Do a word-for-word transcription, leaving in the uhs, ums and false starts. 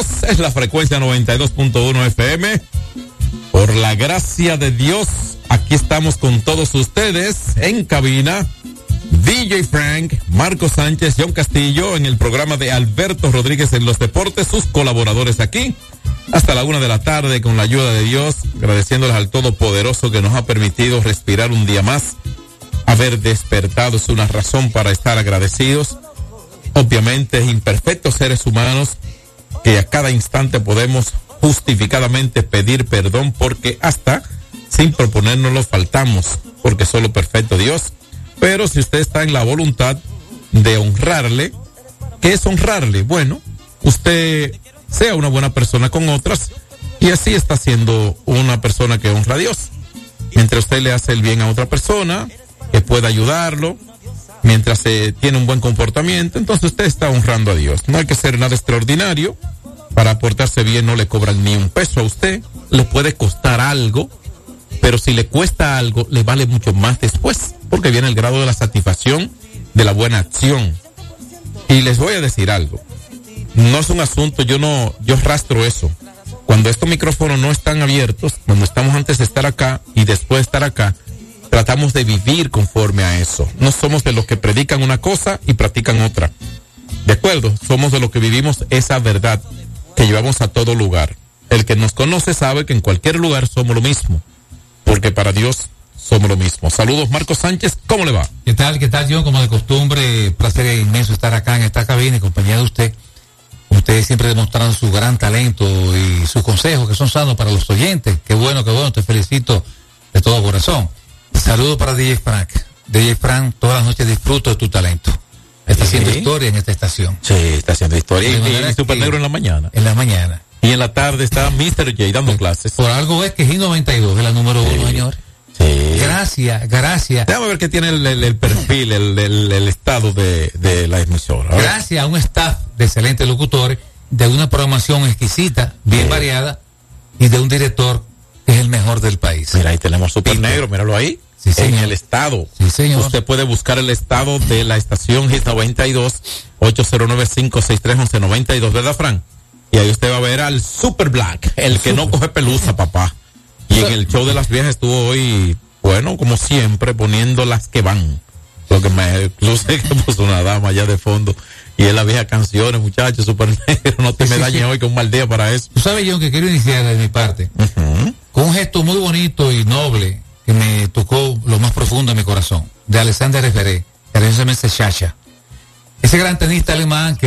Es la frecuencia noventa y dos punto uno F M. Por la gracia de Dios, aquí estamos con todos ustedes en cabina. D J Frank, Marco Sánchez, John Castillo en el programa de Alberto Rodríguez en los deportes, sus colaboradores aquí hasta la una de la tarde con la ayuda de Dios, agradeciéndoles al Todopoderoso que nos ha permitido respirar un día más. Haber despertado es una razón para estar agradecidos. Obviamente, imperfectos seres humanos que a cada instante podemos justificadamente pedir perdón porque hasta sin proponérnoslo faltamos, porque solo perfecto Dios. Pero si usted está en la voluntad de honrarle, ¿qué es honrarle? Bueno, usted sea una buena persona con otras y así está siendo una persona que honra a Dios. Mientras usted le hace el bien a otra persona, que pueda ayudarlo, mientras se tiene un buen comportamiento, entonces usted está honrando a Dios. No hay que ser nada extraordinario. Para portarse bien no le cobran ni un peso a usted, le puede costar algo, pero si le cuesta algo, le vale mucho más después, porque viene el grado de la satisfacción de la buena acción. Y les voy a decir algo, no es un asunto, yo no, yo rastro eso. Cuando estos micrófonos no están abiertos, cuando estamos antes de estar acá y después de estar acá, tratamos de vivir conforme a eso. No somos de los que predican una cosa y practican otra. ¿De acuerdo? Somos de los que vivimos esa verdad que llevamos a todo lugar. El que nos conoce sabe que en cualquier lugar somos lo mismo, porque para Dios somos lo mismo. Saludos, Marco Sánchez, ¿cómo le va? ¿Qué tal, qué tal, John? Como de costumbre, placer inmenso estar acá en esta cabina en compañía de usted. Ustedes siempre demostrando su gran talento y sus consejos que son sanos para los oyentes. Qué bueno, qué bueno, te felicito de todo corazón. Saludos para D J Frank. D J Frank, todas las noches disfruto de tu talento. Está Sí. haciendo historia en esta estación. Sí, está haciendo historia. De Y, manera y Super que- Negro en la mañana. En la mañana. Y en la tarde está mister J dando clases. Por algo es que G noventa y dos es la número uno, señor. Sí. Gracias, gracias. Déjame ver qué tiene el, el, el perfil, el, el, el estado de, de la emisora. A ver. Gracias a un staff de excelentes locutores, de una programación exquisita, bien Sí. variada, y de un director que es el mejor del país. Mira, ahí tenemos Super Pinto. Negro, míralo ahí. Sí, en señor. el estado. Sí, señor. Usted puede buscar el estado de la estación Hit noventa y dos, ocho cero nueve, cinco seis tres, once noventa y dos, ¿verdad, Fran? Y ahí usted va a ver al Super Black, el que no coge pelusa, papá. Y en el show de las viejas estuvo hoy, bueno, como siempre, poniendo las que van. Lo que me luce que puso una dama allá de fondo. Y es la vieja canciones, muchachos, Super Negro, no te Sí, me sí, dañes sí. hoy, que es un mal día para eso. Tú sabes, John, que quiero iniciar de mi parte Uh-huh. con un gesto muy bonito y noble que me tocó lo más profundo de mi corazón, de Alexander Zverev, cariñosamente Chacha. Ese gran tenista alemán que